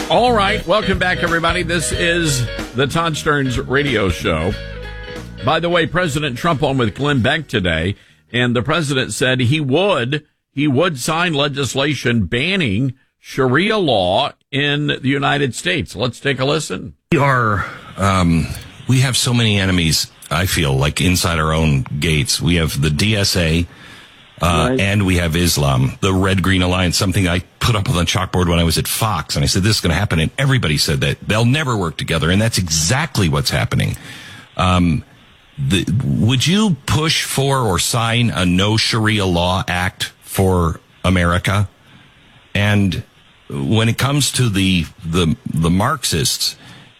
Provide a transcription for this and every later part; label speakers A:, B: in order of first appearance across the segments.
A: All right, welcome back, everybody. This is the Todd Stearns Radio Show. By the way, President Trump on with Glenn Beck today, and the president said he would sign legislation banning Sharia law in the United States. Let's take a listen.
B: We have so many enemies, I feel, like inside our own gates. We have the DSA, right. And we have Islam, the Red Green Alliance, something I put up on the chalkboard when I was at Fox, and I said, this is going to happen, and everybody said that. They'll never work together, and that's exactly what's happening. Would you push for or sign a No Sharia Law Act for America? And when it comes to the Marxists,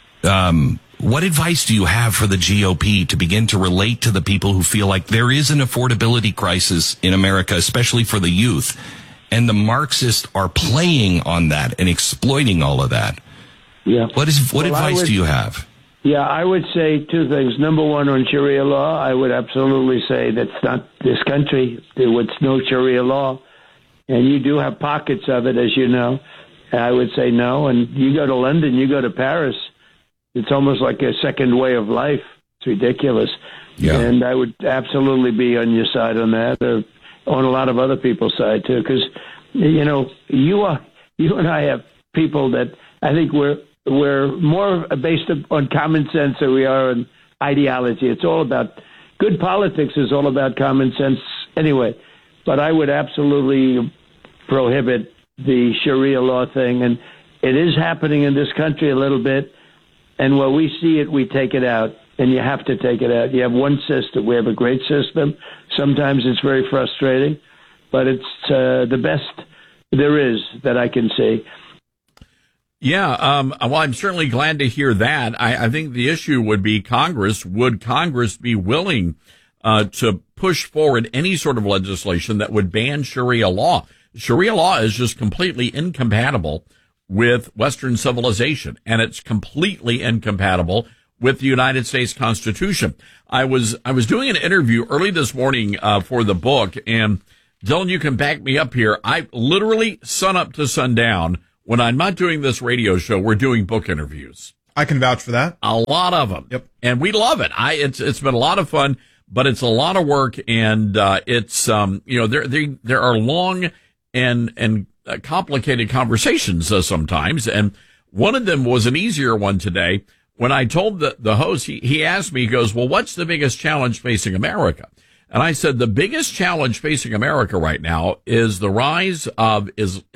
B: what advice do you have for the GOP to begin to relate to the people who feel like there is an affordability crisis in America, especially for the youth, and the Marxists are playing on that and exploiting all of that?
C: Yeah.
B: What advice do you have?
C: Yeah, I would say two things. Number one, on Sharia law, I would absolutely say that's not this country. There was no Sharia law. And you do have pockets of it, as you know. I would say no. And you go to London, you go to Paris, it's almost like a second way of life. It's ridiculous. Yeah. And I would absolutely be on your side on that, or on a lot of other people's side, too. Because, you know, you and I have people that I think we're more based on common sense than we are on ideology. It's all about good politics is all about common sense anyway. But I would absolutely prohibit the Sharia law thing. And it is happening in this country a little bit. And when we see it, we take it out. And you have to take it out. You have one system. We have a great system. Sometimes it's very frustrating. But it's the best there is that I can see.
A: Yeah, well, I'm certainly glad to hear that. I think the issue would be Congress. Would Congress be willing to push forward any sort of legislation that would ban Sharia law? Sharia law is just completely incompatible with Western civilization, and it's completely incompatible with the United States Constitution. I was doing an interview early this morning for the book, and Dylan, you can back me up here. I literally sun up to sundown. When I'm not doing this radio show, we're doing book interviews.
D: I can vouch for that.
A: A lot of them.
D: Yep.
A: And we love it. It's been a lot of fun, but it's a lot of work, and it's there are long and complicated conversations sometimes, and one of them was an easier one today. When I told the host, he asked me, he goes, well, what's the biggest challenge facing America? And I said, the biggest challenge facing America right now is the rise of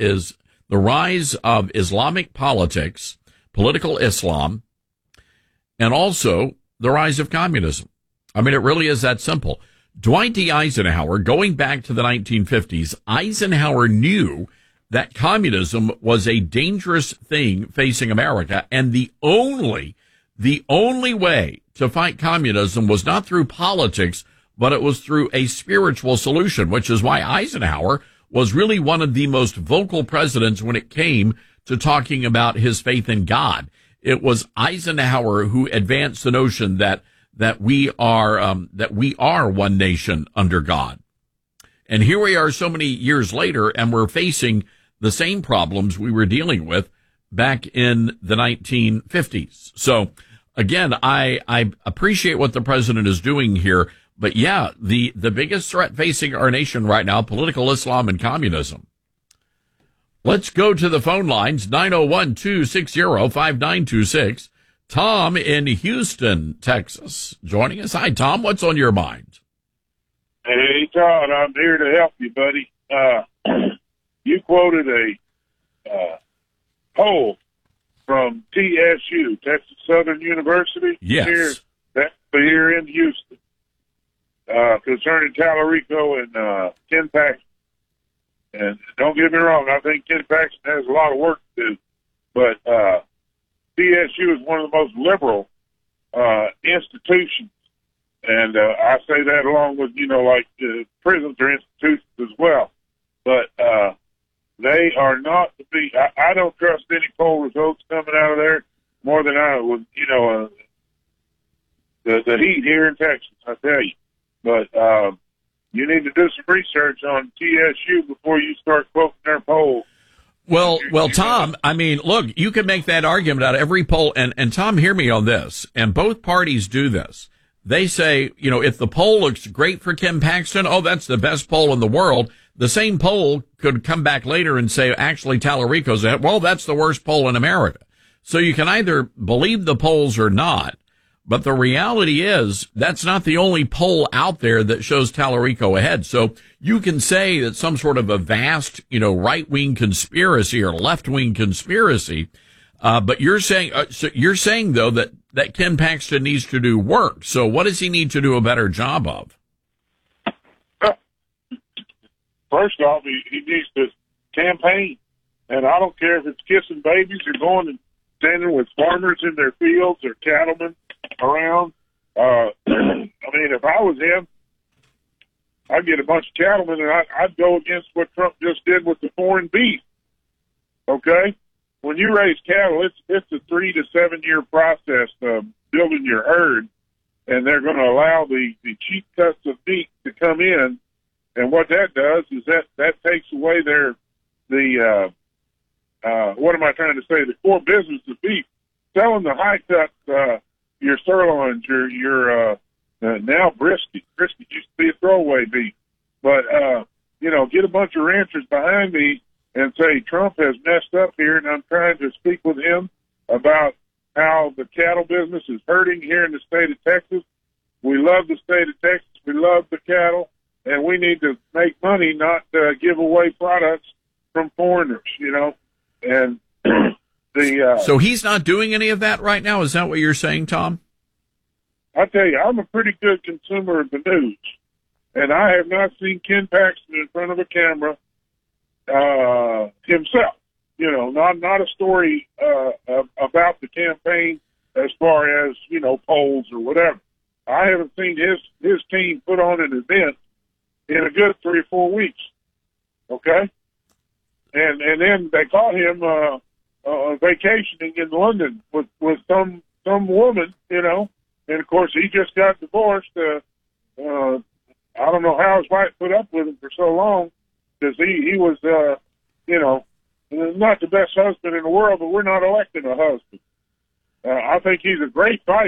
A: Islamic politics, political Islam, and also the rise of communism. I mean, it really is that simple. Dwight D. Eisenhower, going back to the 1950s, Eisenhower knew that communism was a dangerous thing facing America, and the only way to fight communism was not through politics, but it was through a spiritual solution, which is why Eisenhower was really one of the most vocal presidents when it came to talking about his faith in God. It was Eisenhower who advanced the notion that we are one nation under God. And here we are so many years later, and we're facing the same problems we were dealing with back in the 1950s. So again, I appreciate what the president is doing here. But yeah, the biggest threat facing our nation right now, political Islam and communism. Let's go to the phone lines, 901-260-5926. Tom in Houston, Texas, joining us. Hi, Tom. What's on your mind?
E: Hey, Todd, I'm here to help you, buddy. You quoted a poll from TSU, Texas Southern University.
A: Yes.
E: Here in Houston, concerning Tallarico and Ken Paxton. And don't get me wrong, I think Ken Paxton has a lot of work to do, but TSU is one of the most liberal institutions. And I say that along with, prisons are institutions as well. But they are not to be, I don't trust any poll results coming out of there more than I would, the heat here in Texas, I tell you. But you need to do some research on TSU before you start quoting their polls.
A: Well, Tom, I mean, look, you can make that argument out of every poll. And Tom, hear me on this. And both parties do this. They say, you know, if the poll looks great for Ken Paxton, oh, that's the best poll in the world. The same poll could come back later and say, actually, Tallarico's ahead. Well, that's the worst poll in America. So you can either believe the polls or not. But the reality is that's not the only poll out there that shows Tallarico ahead. So you can say that some sort of a vast, you know, right-wing conspiracy or left-wing conspiracy. But you're saying, though, that Ken Paxton needs to do work. So what does he need to do a better job of?
E: First off, he needs to campaign. And I don't care if it's kissing babies or going and standing with farmers in their fields or cattlemen around. I mean, if I was him, I'd get a bunch of cattlemen and I'd go against what Trump just did with the foreign beef. Okay? When you raise cattle, it's a 3 to 7 year process of building your herd, and they're going to allow the cheap cuts of meat to come in. And what that does is that takes away what am I trying to say? The core business of beef. Selling the high cuts, your sirloins, your now brisket. Brisket used to be a throwaway beef. But, you know, get a bunch of ranchers behind me and say Trump has messed up here, and I'm trying to speak with him about how the cattle business is hurting here in the state of Texas. We love the state of Texas. We love the cattle, and we need to make money, not give away products from foreigners, you know. And so he's not doing any of that right now? Is that what you're saying, Tom? I tell you, I'm a pretty good consumer of the news, and I have not seen Ken Paxton in front of a camera himself. You know, not a story about the campaign as far as, you know, polls or whatever. I haven't seen his team put on an event in a good 3 or 4 weeks. Okay? And then they caught him vacationing in London with some woman, you know. And of course he just got divorced. I don't know how his wife put up with him for so long, because he was, you know, not the best husband in the world, but we're not electing a husband. I think he's a great fighter.